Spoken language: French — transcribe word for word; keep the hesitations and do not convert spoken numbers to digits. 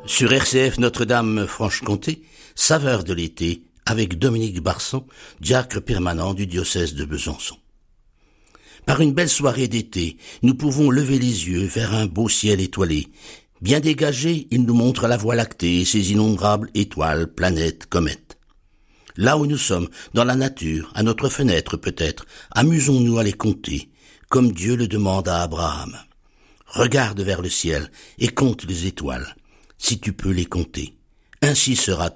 Sur R C F Notre-Dame-Franche-Comté, saveur de l'été, avec Dominique Barson, diacre permanent du diocèse de Besançon. Par une belle soirée d'été, nous pouvons lever les yeux vers un beau ciel étoilé. Bien dégagé, il nous montre la Voie lactée et ses innombrables étoiles, planètes, comètes. Là où nous sommes, dans la nature, à notre fenêtre peut-être, amusons-nous à les compter, comme Dieu le demande à Abraham. Regarde vers le ciel et compte les étoiles, si tu peux les compter. Ainsi sera